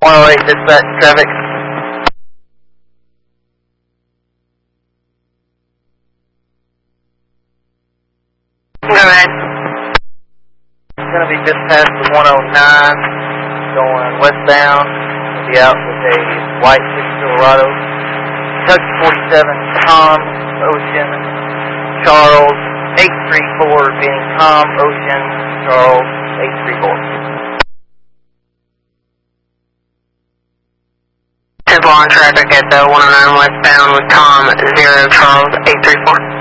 108, dispatch, traffic. Go ahead. It's going to be just past the 109, going westbound. We'll be out with a white Silverado. Kentucky 47, Tom, Ocean, Charles, 834, being Tom, Ocean, Charles, 834. Simple on traffic at the 109 westbound with Tom, 0, Charles, 834.